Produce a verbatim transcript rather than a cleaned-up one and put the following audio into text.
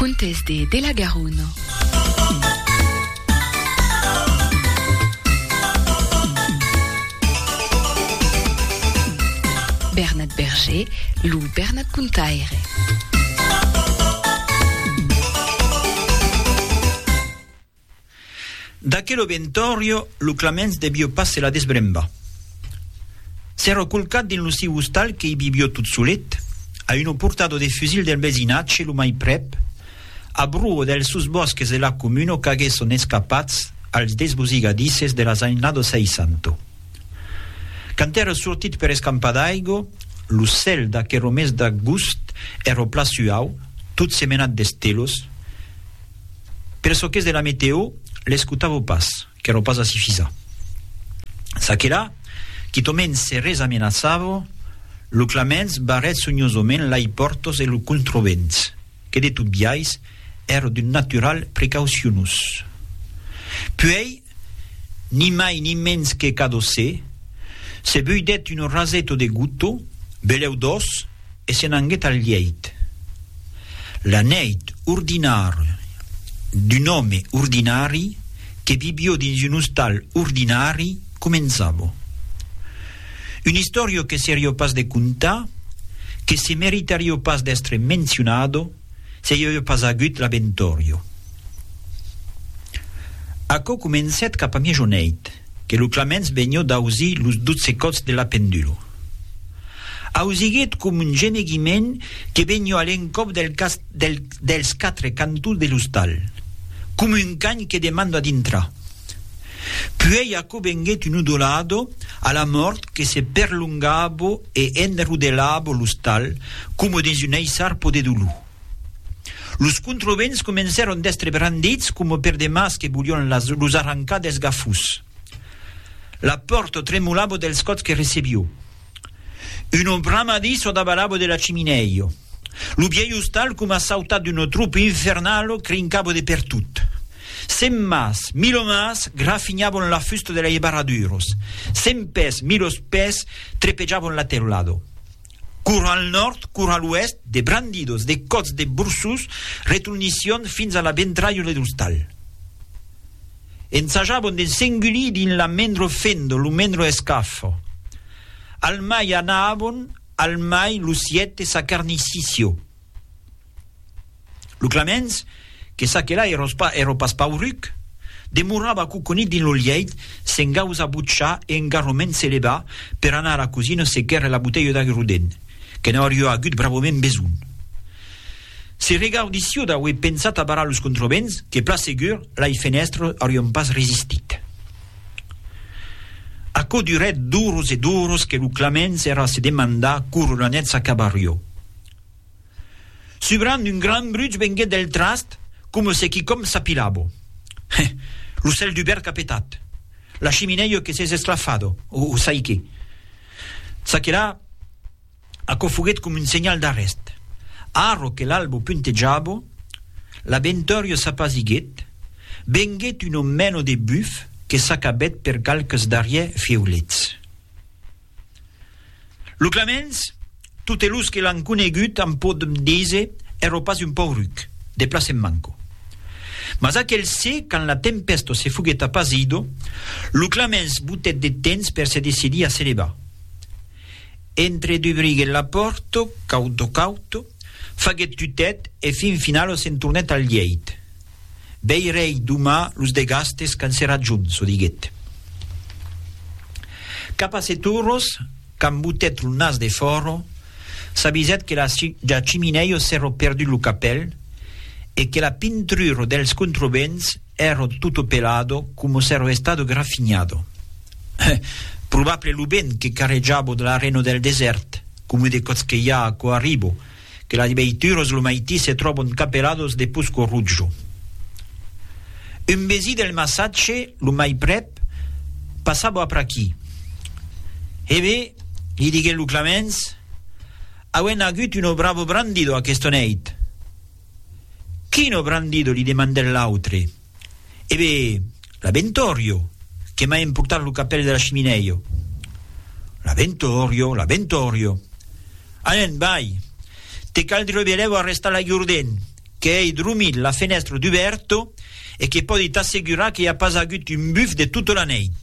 Contes de De la Garonne. Bernat Berger, Lou Bernat Contaire. D'aquel ventorio, Lu Clamens debió passe la desbremba. S'ero colcat din lu siu hostal che hi vivió tot solet, a uno portato de fusil del vesinacce, lu mai prep, a bruo del sus bosques de la comuno che son escapats als desbusigadisses de la zainado seissanto. Cant era sortit per escampadaigo, lu cel d'aquero mes d'agost ero pla suau, tot semenat d'estelos. Per so qu'és de la meteo, l'escutavo pas, qu'ero pas a suffisa. S'aquelà, qui tomen se res amenaçavo, lu Clamens barret sognosomen lai portos e lu controvents, que de tot biais ero d'un natural precaucionus. Puei, ni mai ni mens que cadossé, se buidet un rasetto de gutto, beleu dos, e se n'anguet al lieit. La neit ordinar d'un home ordinari che vivió dins un hostal ordinari comenzavo. Un historio que serio pas de contar, que se meritario pas d'estre mencionado, se io pas agut l'aventorio. Aco comencet cap a mia joneit, que lu Clamens vegno d'ausi lus dutze cots de la pendulo. Ausiguet com un gemeguiment que vegno a l'encop del cas, del, dels quatre cantus de l'hostal, com un cany que demanda d'intrar. Puei aco venguet un udolado a la mort que se perlungavo e enrudelavo l'hostal como dins un eissarpo de dulu. Los controvents comenzaron d'estre brandits como per demas que bulion las, los arrancar des gafus. La porta tremulavo dels cots que recebió. Un bramadizo d'abalavo de la cimineio. Lo vieil hostal come assautat d'uno trupo infernalo crincavo de per tut. Cent mas, milo mas, grafignavon la fusta de la barraduros. Cent pes, milos pes, trepeggiavon la teulado. Cur al nord, cur a l'oest, de brandidos, de cots, de bursus, returnición fins a la ventraio de l'hostal. Ensagavon de singuli din la mendro fendo, lu mendro escaffo. Al mai anavon, al mai luciette sa carnicicio. Lu Clamens, que sa che là ero, spa, ero pas pauruc, demurava cuconit din lo lieit, sen gausa buccia e engarroment se leva per anar a cusino se cherre la botella d'agruden, que ne aurio agut bravoment besun. Se regardicio da ue pensat a barar los controvents, que pla segur, lai fenestro aurion pas resistit. Aco duret duros e duros que lu Clamens era se demanda cur la net s'acabario. Subrand un gran bruig venguet del trast, come se chicom s'apilabo. Eh, lo cel d'Uber capetat, la chimineio che s'es esclafado, o, o sai che. Sa che là, aco fuguet come un segnal d'arrest. Aro che l'albo punteggiavo, l'aventorio s'apasiguet, venguet un meno de buf che s'acabet per calques d'arriè fiulets. Lu Clamens, tutte lus che l'han conegut en pot dise, ero pas un pauruc, de place en manco. Mas aquel sé, quand la tempesto se fuguet apasido, Lu Clamens butet de temps per se decidir a se levar. Entre du brighe la porto, cauto cauto, faguet tutet e fin finalo se'n tornet al lieit. Veirei dumà los de gastes can se raggiun, so diguet. Cap a seturros, can butet lu nas de foro, s'aviset que la, la cimineio s'ero perdu lu capel e che la pintruro dels controvents ero tutto pelado come s'ero stato graffignado. Probable lu ben che carreggiavo dell'areno del desert, come de cots che ja a arribo, che la veituros lu maiti se trovon capelados de pusco ruggio. Un besi del massacce, lu mai prep, passavo a prachi. E be, gli dighe lu Clamens, auen agut uno bravo brandido a questo neit. Chino brandido gli demandè l'autre. E be, l'aventorio, che m'ha importato lu capello della cimineio. L'aventorio, l'aventorio. Anen, vai, te caldrebbe a restare a Giurden, che hai dormito la finestra d'Uberto e che poi ti assicura che ha pas avuto un buff di tutta la notte.